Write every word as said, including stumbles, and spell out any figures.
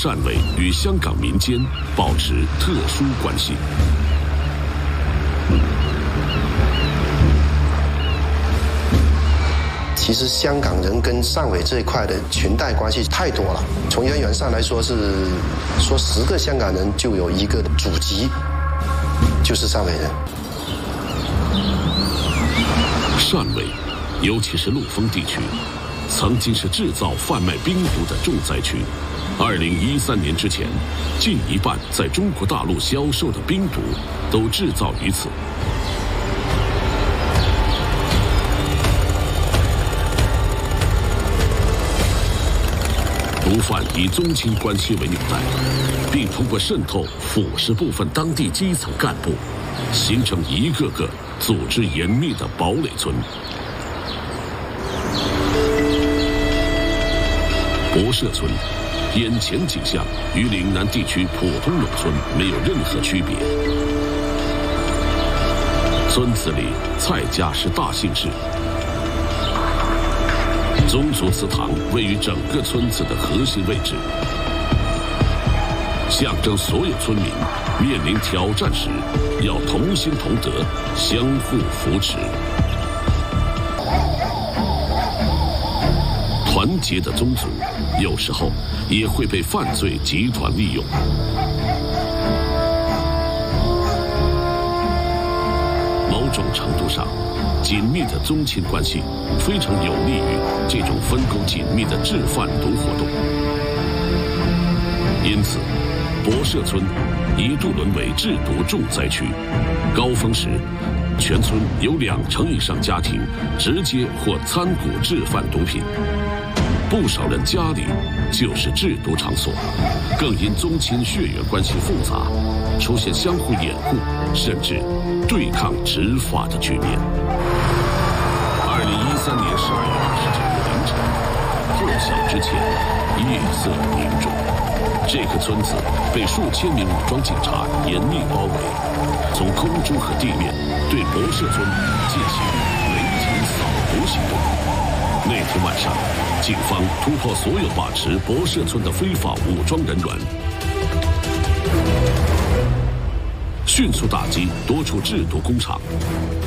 汕尾与香港民间保持特殊关系。 其实香港人跟汕尾这一块的裙带关系太多了，从渊源上来说是说十个香港人就有一个祖籍就是汕尾人。 汕尾，尤其是陆丰地区，曾经是制造贩卖冰毒的重灾区。二零一三年之前，近一半在中国大陆销售的冰毒都制造于此。毒贩以宗亲关系为纽带，并通过渗透腐蚀部分当地基层干部，形成一个个组织严密的堡垒村。博社村眼前景象与岭南地区普通农村没有任何区别。村子里蔡家是大姓氏，宗族祠堂位于整个村子的核心位置，象征所有村民面临挑战时要同心同德，相互扶持。团结的宗族有时候也会被犯罪集团利用。某种程度上，紧密的宗亲关系非常有利于这种分工紧密的制贩毒活动。因此，博社村一度沦为制毒重灾区。高峰时，全村有两成以上家庭直接或参股制贩毒品，不少人家里就是制毒场所，更因宗亲血缘关系复杂，出现相互掩护甚至对抗执法的局面。二零一三年十二月二十九日凌晨，破晓之前，夜色凝重，这个村子被数千名武装警察严密包围，从空中和地面对博社村进行雷霆扫毒行动。那天晚上，警方突破所有把持博社村的非法武装人员，迅速打击多处制毒工厂，